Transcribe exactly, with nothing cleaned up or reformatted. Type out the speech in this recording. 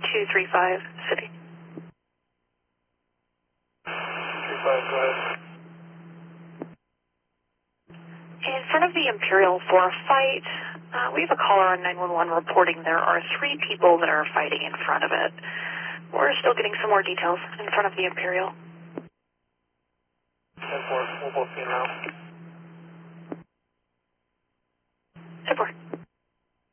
two three five, City. three five, go ahead. In front of the Imperial for a fight, uh, we have a caller on nine one one reporting there are three people that are fighting in front of it. We're still getting some more details in front of the Imperial. ten four, we'll both see now.